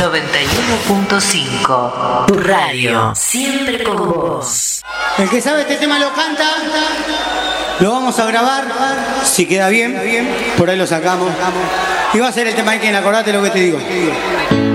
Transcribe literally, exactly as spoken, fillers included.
noventa y uno punto cinco. Tu radio, siempre con vos. El que sabe este tema lo canta. Lo vamos a grabar. Si queda bien, por ahí lo sacamos. Y va a ser el tema de quien, acordate lo que te digo.